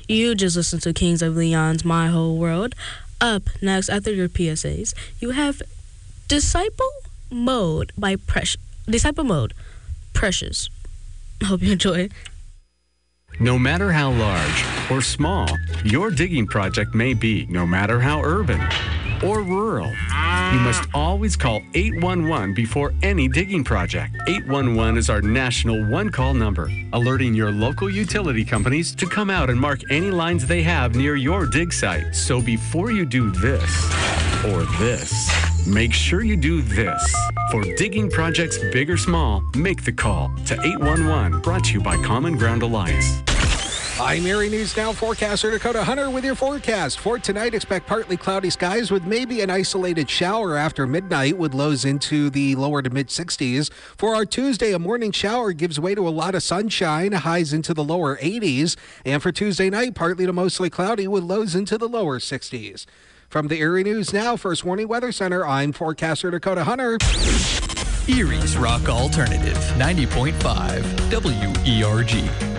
You just listened to Kings of Leon's My Whole World. Up next, after your PSAs, you have Disciple Mode by Precious. Disciple Mode, Precious. Hope you enjoy. No matter how large or small your digging project may be, no matter how urban or rural, you must always call 811 before any digging project. 811 is our national one-call number, alerting your local utility companies to come out and mark any lines they have near your dig site. So before you do this or this, make sure you do this. For digging projects big or small, make the call to 811. Brought to you by Common Ground Alliance. I'm Erie News Now forecaster Dakota Hunter with your forecast. For tonight, expect partly cloudy skies with maybe an isolated shower after midnight with lows into the lower to mid-60s. For our Tuesday, a morning shower gives way to a lot of sunshine, highs into the lower 80s. And for Tuesday night, partly to mostly cloudy with lows into the lower 60s. From the Erie News Now First Warning Weather Center, I'm forecaster Dakota Hunter. Erie's Rock Alternative, 90.5 WERG.